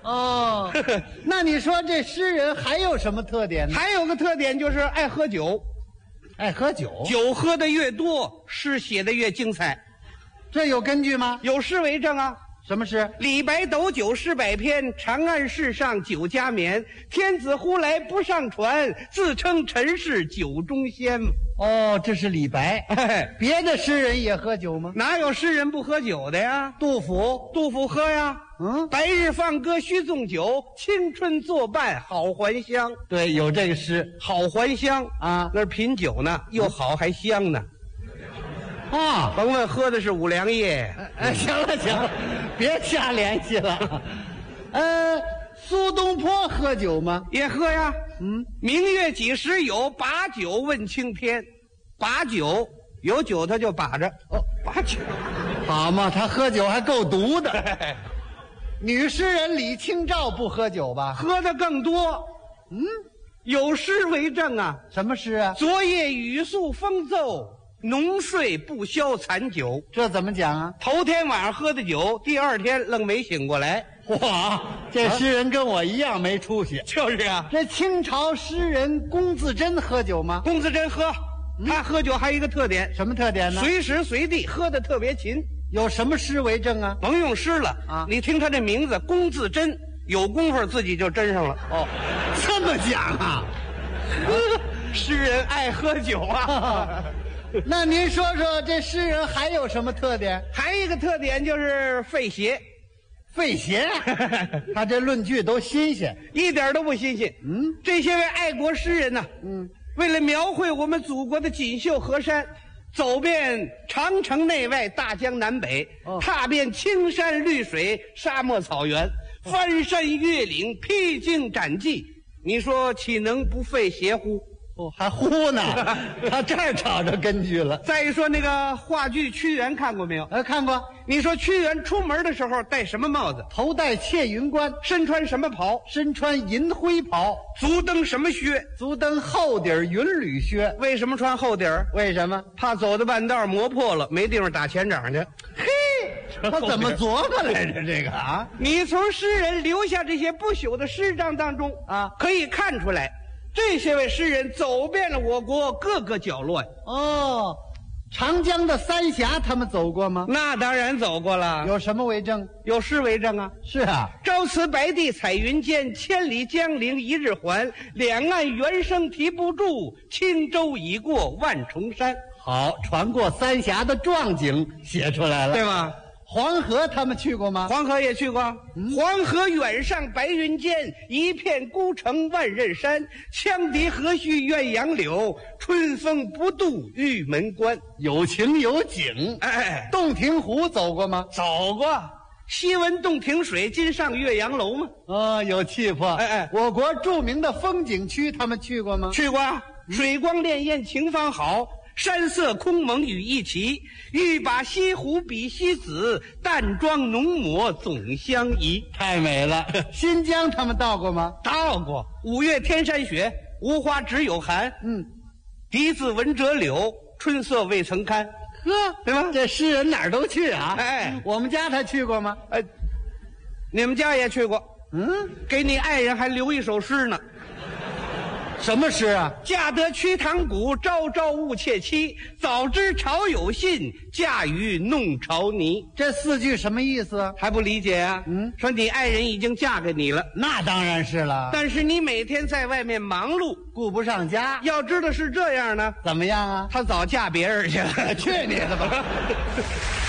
哦，那你说这诗人还有什么特点呢？ 还有个特点就是爱喝酒， 爱喝酒， 酒喝的越多，诗写的越精彩。 这有根据吗？ 有诗为证啊。 什么诗？ 李白斗酒诗百篇，长安市上酒家眠。天子呼来不上船，自称臣是酒中仙。 哦，这是李白。别的诗人也喝酒吗？ 哪有诗人不喝酒的呀？ 杜甫， 杜甫喝呀。白日放歌须纵酒，青春作伴好还乡。 对，有这个诗。 好还乡啊， 那是品酒呢，又好还香呢。 啊， 甭问喝的是五粮液。 行了行了，别瞎联系了。苏东坡喝酒吗？ 也喝呀。明月几时有？把酒问青天。把酒，有酒他就把着。哦，把酒， 好嘛，他喝酒还够毒的。女诗人李清照不喝酒吧？ 喝的更多。有诗为证啊。 什么诗啊？ 昨夜雨宿风骤，浓睡不消残酒。 这怎么讲啊？ 头天晚上喝的酒，第二天愣没醒过来。 哇，这诗人跟我一样没出息。 就是啊。 这清朝诗人龚自珍喝酒吗？ 龚自珍喝，他喝酒还有一个特点。 什么特点呢？ 随时随地喝的特别勤。 有什么诗为证啊？ 甭用诗了啊， 你听他这名字龚自珍，有功夫自己就真上了。 哦，这么讲啊？ 诗人爱喝酒啊。 那您说说这诗人还有什么特点？ 还有一个特点就是费邪。 费邪？他这论据都新鲜， 一点都不新鲜。这些位爱国诗人呢，为了描绘我们祖国的锦绣河山，走遍长城内外、大江南北，踏遍青山绿水、沙漠草原，翻山越岭、披荆斩棘，你说岂能不费邪乎？ 哦，还呼呢？他这儿找着根据了。 再一说那个话剧《屈原》，看过没有？ 看过。 你说屈原出门的时候戴什么帽子？ 头戴窃云冠。 身穿什么袍？ 身穿银灰袍。 足蹬什么靴？ 足蹬厚底云履靴。 为什么穿厚底儿？ 为什么？ 怕走到半道磨破了，没地方打前掌去。 嘿，他怎么琢磨来着？这个啊， 你从诗人留下这些不朽的诗章当中啊，可以看出来。这些位诗人走遍了我国各个角落呀。 哦，长江的三峡他们走过吗？ 那当然走过了。 有什么为证？ 有诗为证啊。 是啊。 朝辞白帝彩云间，千里江陵一日还。两岸猿声啼不住，轻舟已过万重山。 好，船过三峡的壮景写出来了， 对吗？ 黄河他们去过吗？ 黄河也去过。黄河远上白云间，一片孤城万仞山。羌笛何须怨杨柳，春风不度玉门关。 有情有景。洞庭湖走过吗？ 走过。西闻洞庭水，今上岳阳楼吗？ 有气魄。我国著名的风景区他们去过吗？ 去过。水光潋滟晴方好，山色空蒙雨亦奇。欲把西湖比西子，淡妆浓抹总相宜。 太美了。新疆他们到过吗？ 到过。五月天山雪，无花只有寒。笛子闻折柳，春色未曾堪。 呵，对吧？这诗人哪儿都去啊。我们家他去过吗？ 你们家也去过。给你爱人还留一首诗呢。 什么诗啊？ 嫁得瞿塘古，朝朝误妾妻。早知朝有信，嫁与弄潮泥。 这四句什么意思？ 还不理解啊？说你爱人已经嫁给你了。 那当然是了。 但是你每天在外面忙碌， 顾不上家。 要知道是这样呢。 怎么样啊？ 她早嫁别人去了。 去你的吧！